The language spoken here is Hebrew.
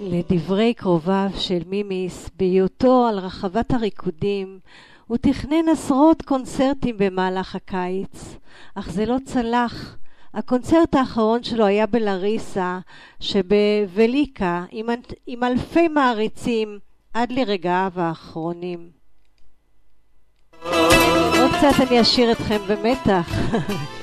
לדברי קרוביו של מימיס, בהיותו על רחבת הריקודים, הוא תכנן עשרות קונצרטים במהלך הקיץ, אך זה לא צלח. הקונצרט האחרון שלו היה בלריסה שבווליקה עם אלפי מעריצים עד לרגעיו האחרונים. עוד קצת אני אשאיר אתכם במתח.